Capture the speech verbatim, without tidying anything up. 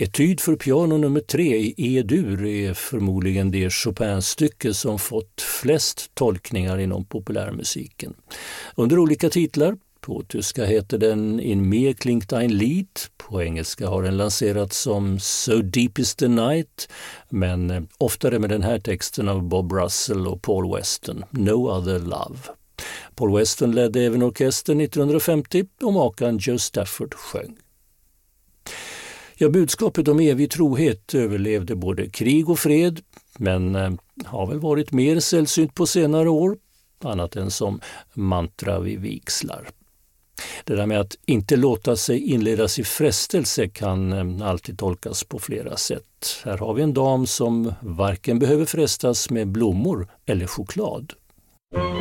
Etyd för piano nummer tre i E-dur är förmodligen det Chopin-stycke som fått flest tolkningar inom populärmusiken. Under olika titlar. På tyska heter den In mir klingt ein Lied, på engelska har den lanserats som So Deep is the Night, men oftare med den här texten av Bob Russell och Paul Weston, No Other Love. Paul Weston ledde även orkestern nittonhundrafemtio och makan Joe Stafford sjöng. Ja, budskapet om evig trohet överlevde både krig och fred, men eh, har väl varit mer sällsynt på senare år, annat än som mantra vid vigslar. Det där med att inte låta sig inledas i frestelse kan eh, alltid tolkas på flera sätt. Här har vi en dam som varken behöver frestas med blommor eller choklad.